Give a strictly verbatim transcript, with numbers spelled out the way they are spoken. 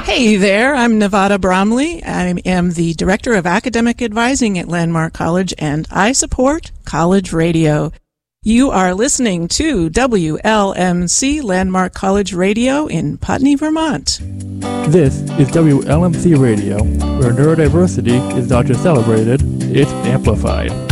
Hey there, I'm Nevada Bromley. I am the Director of Academic Advising at Landmark College, and I support college radio. You are listening to W L M C Landmark College Radio in Putney, Vermont. This is W L M C Radio, where neurodiversity is not just celebrated, it's amplified.